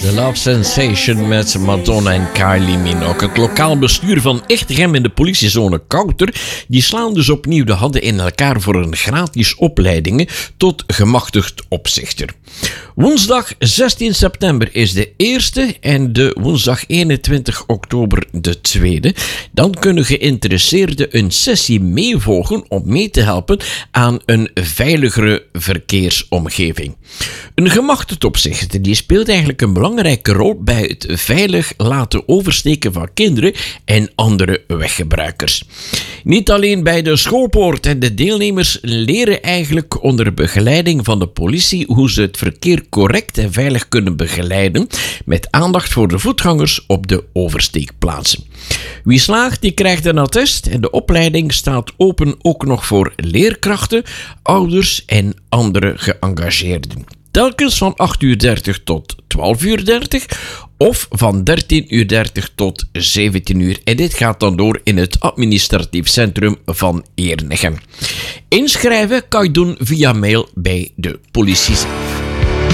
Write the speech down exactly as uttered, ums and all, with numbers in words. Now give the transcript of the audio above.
The Love Sensation met Madonna en Kylie Minogue. Het lokaal bestuur van Echtegem in de politiezone Kouter, die slaan dus opnieuw de handen in elkaar voor een gratis opleidingen tot gemachtigd opzichter. Woensdag zestien september is de eerste en de woensdag eenentwintig oktober de tweede. Dan kunnen geïnteresseerden een sessie meevolgen om mee te helpen aan een veiligere verkeersomgeving. Een gemachtigd opzichter die speelt eigenlijk een belangrijke rol bij het veilig laten oversteken van kinderen en andere weggebruikers. Niet alleen bij de schoolpoort en de deelnemers leren eigenlijk onder begeleiding van de politie hoe ze het verkeer correct en veilig kunnen begeleiden, met aandacht voor de voetgangers op de oversteekplaatsen. Wie slaagt, die krijgt een attest en de opleiding staat open ook nog voor leerkrachten, ouders en andere geëngageerden. Telkens van acht uur dertig tot twaalf uur dertig of van dertien uur dertig tot zeventien uur. En dit gaat dan door in het administratief centrum van Eernegem. Inschrijven kan je doen via mail bij de politie.